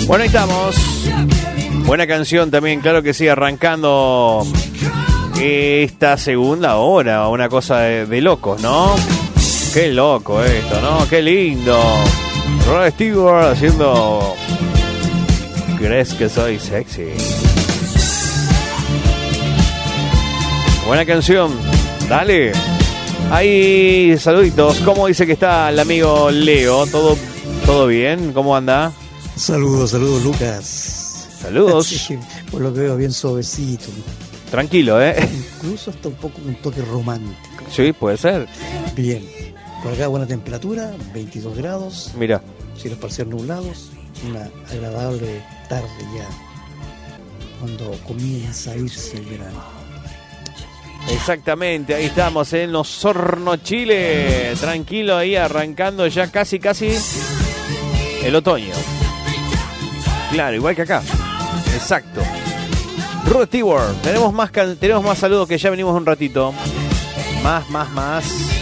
Bueno, ahí estamos. Buena canción también, claro que sí, arrancando esta segunda hora, una cosa de locos, ¿no? Qué loco esto, ¿no? Qué lindo. Rod Stewart haciendo ¿Crees que soy sexy? Buena canción, dale. Ahí, saluditos. ¿Cómo dice que está el amigo Leo? ¿Todo bien? ¿Cómo anda? Saludos, Lucas. Saludos. Sí, por lo que veo, bien suavecito. Tranquilo, Incluso hasta un poco un toque romántico. Sí, puede ser. Bien. Por acá buena temperatura, 22 grados. Mira. Cielos parciales nublados. Una agradable tarde ya, cuando comienza a irse el verano. Exactamente, ahí estamos en Osorno, Chile. Tranquilo ahí, arrancando ya casi el otoño. Claro, igual que acá. Exacto. Rod Stewart, tenemos más saludos que ya venimos un ratito. Más.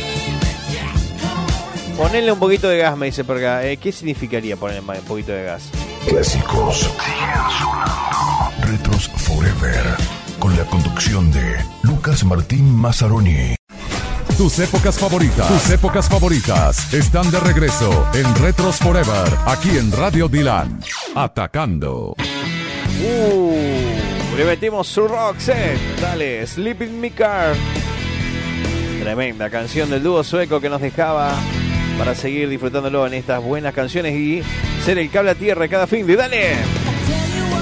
Ponele un poquito de gas, me dice por acá. ¿Qué significaría ponerle un poquito de gas? Clásicos siguen sonando. Retros Forever, con la conducción de Lucas Martín Mazzaroni. Tus épocas favoritas están de regreso en Retros Forever, aquí en Radio Dilan. Atacando. Le metimos su rock set. Dale, Sleep in My Car. Tremenda canción del dúo sueco que nos dejaba para seguir disfrutándolo en estas buenas canciones y ser el cable a tierra cada fin de. ¡Dale!